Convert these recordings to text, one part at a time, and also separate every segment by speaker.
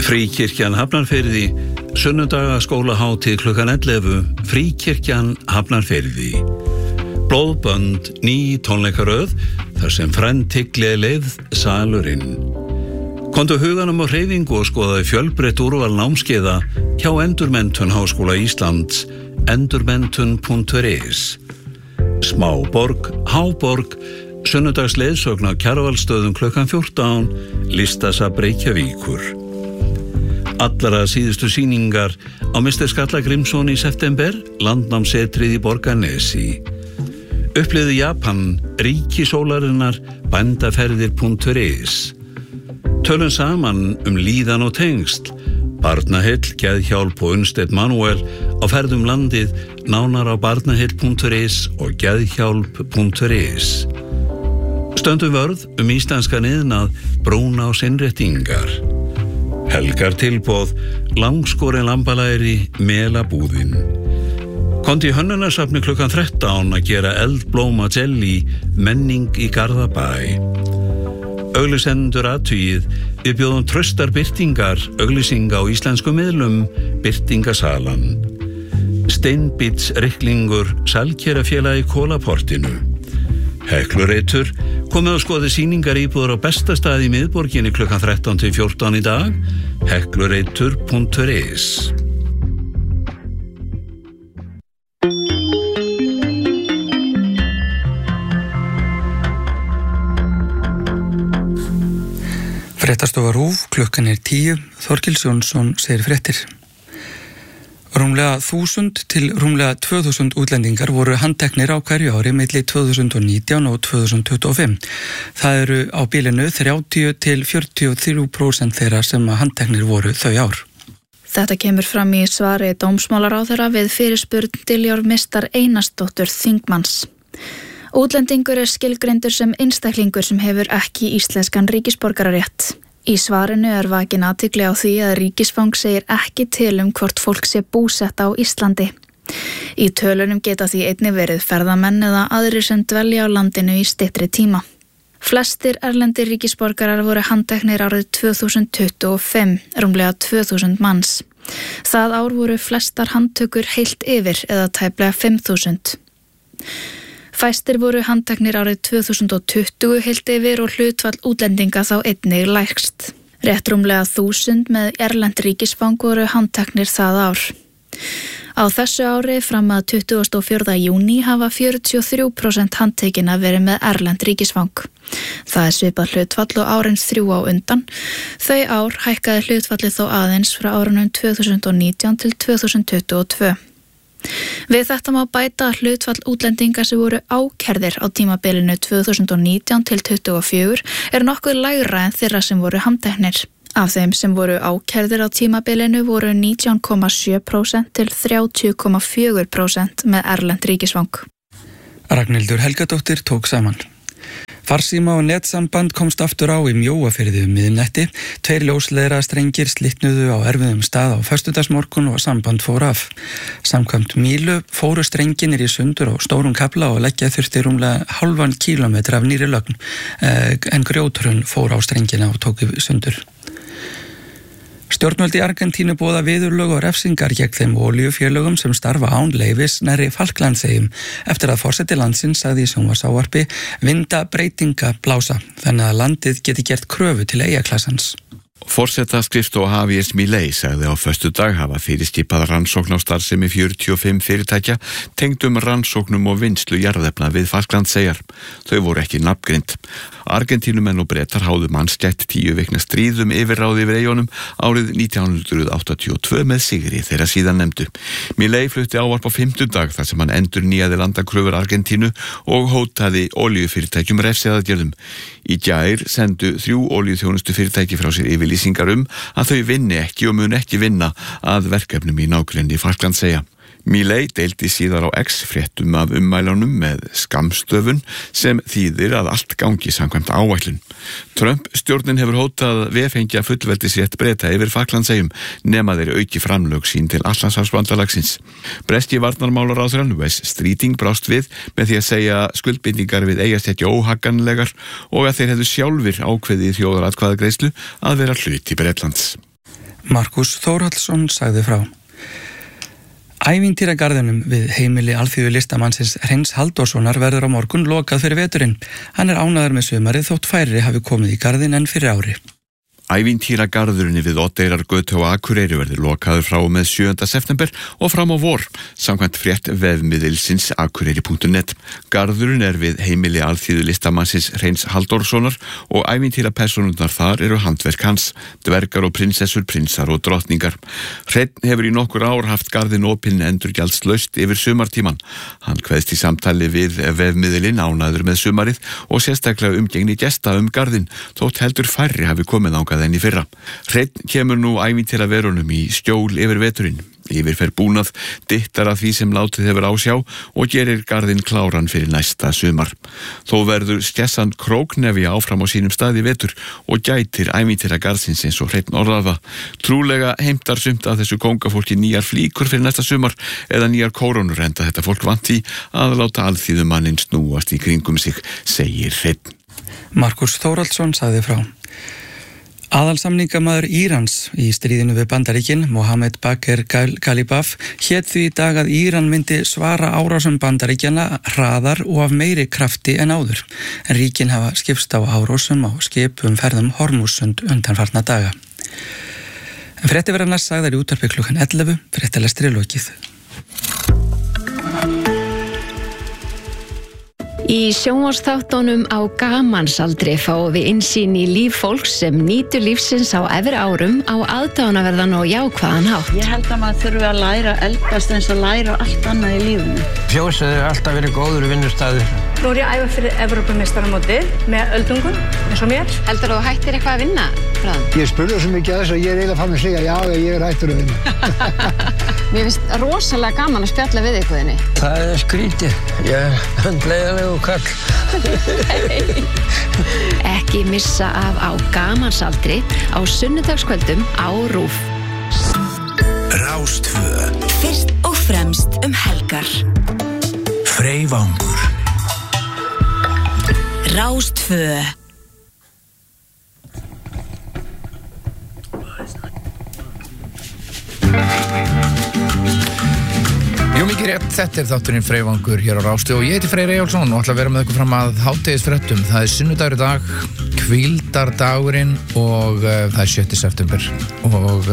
Speaker 1: Fríkirkjan Hafnarfirði, sunnudagaskólahátíð klukkan 11, Fríkirkjan Hafnarfirði. Blóðbönd, ný tónleikaröð, þar sem frændtigli leið salurinn. Komdu huganum á hreyfingu og skoðaði fjölbreytt úrval námskeiða hjá Endurmenntun Háskóla Íslands, endurmenntun.is. Smáborg, Háborg, sunnudagsleiðsögn á Kjarvalsstöðum klukkan 14, Listasafn Reykjavíkur. Allra síðustu sýningar á Mr. Skalla Grímsson í september, landnámsetrið í Borgarnesi. Upplifðu Japan, ríki sólarinnar, bændaferðir.is. Tölum saman líðan og tengsl, Barnaheill, Geðhjálp og Unnsteinn Manuel á ferðum landið, nánar á barnaheill.is og geðhjálp.is. Stöndum vörð íslenskan iðnað, brúna og innréttingar. Helgar tilboð, langskorin lambalæri, melabúðin. Komdu í hönnunarsafni klukkan 13 að gera eldblóma jelly, menning í Garðabæ. Auglýsendur athugið, við bjóðum traustar birtingar, auglýsinga á íslenskum miðlum, birtingasalan. Steinbits ryklingur, Salkerafélagi í Kólaportinu. Heklureitur, komið og skoði sýningar íbúður á besta stað í miðborginni klukkan 13 til 14 í dag, heklureitur.is.
Speaker 2: Fréttastofa RÚV, klukkan 10, Þorkils Jónsson segir fréttir. Rúmlega 1000 til rúmlega 2000 útlendingar voru handteknir á hverju ári milli 2019 og 2025. Það eru á bilinu 30 til 43% þeirra sem handteknir voru þau ár.
Speaker 3: Þetta kemur fram í svari dómsmálaráðherra við fyrirspurn Diljár Mistar Einarsdóttur þingmanns. Útlendingur skilgreindur sem einstaklingur sem hefur ekki íslenskan ríkisborgararétt. Í svarinu vakin athygli á því að ríkisfang segir ekki til hvort fólk sé búsett á Íslandi. Í tölunum geta því einnig verið ferðamenn eða aðrir sem dvelja á landinu í styttri tíma. Flestir erlendir ríkisborgarar voru handteknir árið 2025, rúmlega 2000 manns. Það ár voru flestar handtökur heilt yfir eða tæplega 5000. Fæstir voru handteknir árið 2020 heilt yfir og hlutfall útlendinga þá einnig lægst. Rétt rúmlega 1000 með erlend ríkisfang voru handteknir það ár. Á þessu ári fram að 24. júní hafa 43% handtekinna verið með erlend ríkisfang. Það svipað hlutfall og árin 3 á undan. Þau ár hækkaði hlutfallið þó aðeins frá árunum 2019 til 2022. Við þetta má bæta að hlutfall útlendinga sem voru ákærðir á tímabilinu 2019 til 2024 nokkuð lægra en þeirra sem voru handteknir. Af þeim sem voru ákærðir á tímabilinu voru 19,7% til 30,4% með erlend ríkisfang.
Speaker 2: Ragnhildur Helgadóttir tók saman. Farsíma og netsamband komst aftur á í Mjóafirði miðnætti. 2 ljósleiðra strengir slitnuðu á erfiðum stað á föstudagsmorgun og samband fór af. Samkvæmt Mílu fóru strenginir í sundur á stórum kafla og leggja þurfti rúmlega hálfan kílómetra af nýri lögn, en grjóthrun fór á strengina og tók sundur. Stjórnvöld í Argentínu boða viðurlög og refsingar gegn þeim olíufélögum sem starfa án leyfis nærri Falklandseyjum eftir að forseti landsins sagði í sjónvarpsávarpi vinda breytinga blása, þannig að landið geti gert kröfu til eyjaklassans.
Speaker 4: Forsetaskrifstofa Javier Milei sagði á föstudag hafa fyrirskipað rannsókn á starfsemi 45 fyrirtækja tengdum rannsóknum og vinnslu jarðefna við Falklandseyjar. Þau voru ekki nafngreind. Argentínumenn og Bretar háðu mannskætt 10 vikna stríðum yfirráð yfir eyjunum árið 1982 með sigri þeirra síðan nefndu. Milei flutti ávarp á 5. dag þar sem hann endurnýjaði landakröfur Argentínu og hótaði olíufyrirtækjum refsiaðgerðum. Í gær sendu 3 olíuþjónustu fyrirtæki frá sér yfirlýsingar að þau vinni ekki og mun ekki vinna að verkefnum í nágrenni Falklandseyja. Milei deildi síðar á X-fréttum af ummælunum með skammstöfun sem þýðir að allt gangi samkvæmt áætlun. Trump stjórnin hefur hótað vefengja fullveldisrétt Breta yfir Falklandseyjum nema þeir auki framlög sín til Atlantshafsbandalagsins. Breski varnarmálaráðherrann Wes Streeting brást við með því að segja skuldbindingar við eyjast ekki óhagganlegar og að þeir hefðu sjálfir ákveðið í þjóðaratkvæðagreiðslu að vera hluti Bretlands.
Speaker 2: Markus Þórhallsson sagði frá. Ævintýragarðinum við heimili alþýðu listamannsins Hreins Halldórssonar verður á morgun lokað fyrir veturinn. Hann ánægður með sumarið þótt færri hafi komið í garðin en fyrir ári.
Speaker 4: Ævintýragarðurinn við Oddeyrargötu á Akureyri verður lokaður frá og með 7. september og fram á vor, samkvæmt frétt vefmiðilsins akureyri.net. Garðurinn við heimili alþýðu listamannsins Hreins Halldórssonar og ævintýrapersónurnar þar eru handverk hans, dvergar og prinsessur, prinsar og drottningar. Hreinn hefur í nokkur ár haft garðinn opinn endurgjaldslaust yfir sumartíman. Hann kveðst í samtali við vefmiðilinn ánægður með sumarið og sérstaklega umgengni gesta garðinn, þótt heldur færri hafi komið þangað en í fyrra. Hreinn kemur nú ævintýraverunum í skjól yfir veturinn. Yfirferð búnað, dittar af því sem látið hefur á sjá og gerir garðinn kláran fyrir næsta sumar. Þó verður skessan króknefi áfram á sínum stað í vetur og gætir ævintýragarðsins eins og Hreinn orðaða. Trúlega heimtar sumt af þessu kóngafólki nýjar flíkur fyrir næsta sumar eða nýjar kórónur, enda þetta fólk vant í að láta alþýðumanninn snúast í kringum sig, segir Hreinn.
Speaker 2: Markus Þórhallsson sagði frá. Aðalsamningamaður Írans í stríðinu við Bandaríkin, Mohammed Bagher Ghalibaf, hét því í dag að Íran myndi svara árásum Bandaríkjana hraðar og af meiri krafti en áður. En ríkin hafa skipst á árásum á skipum ferðum Hormússund undanfarna daga. En fréttir verða næst sagðar í útvarpi klukkan 11, fréttalestri lokið.
Speaker 5: Í sjónvarpsþáttunum á gamansaldri fáum við innsýn í líf fólks sem nýtur lífsins á efri árum á aðdáunarverðan og jákvæðan hátt.
Speaker 6: Ég held að maður þurfi að læra eldast eins og læra allt annað í lífinu.
Speaker 7: Fjósið er alltaf verið góður vinnustæður.
Speaker 8: Nú er ég að æfa fyrir Evrópumeistaramótið með öldungum eins og mér.
Speaker 5: Heldur þú hættir eitthvað að vinna frá þeim?
Speaker 7: Ég spurði svo mikið að þess að ég er eiginlega fann að segja já, ég er hættur að vinna.
Speaker 5: Mér finnst rosalega gaman að spjalla við ykkurðinni.
Speaker 7: Það er skrítið. Ég er hundleiðilegu kall.
Speaker 5: Ekki missa af á gamansaldri á sunnudagskvöldum á RÚV.
Speaker 9: Rástvö. Fyrst og fremst helgar. Freyvangur. Rástvö.
Speaker 10: Jú, mikið rétt, þetta þátturinn Freyvangur hér á Rástvö og ég heiti Freyr Eyjólfsson og ætla að vera með ykkur fram að hádegisfréttum. Það er sunnudagur í dag, hvíldardagurinn og það er 7. september og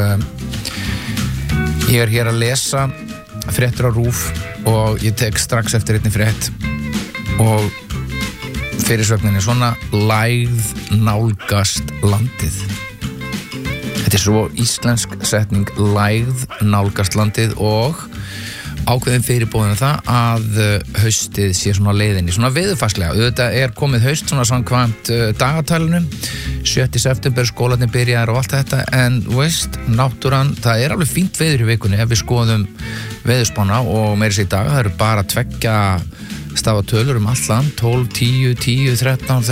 Speaker 10: ég er hér að lesa fréttur á RÚV og ég tek strax eftir einni frétt og fyrirsögnin er svona: lægð nálgast landið. Þetta er svo íslensk setning, lægð nálgast landið, og ákveðin fyrirbóðin það að haustið sé svona leiðinni, svona veðurfarslega. Auðvitað er komið haust svona samkvæmt dagatalinu, 7. september, skólarnir byrjaðir og allt þetta, en veist, náttúran, það er alveg fínt veður í vikunni ef við skoðum veðurspána og meira sér í dag, það eru bara 2 stafatölur allt land, 12, 10, 10, 13,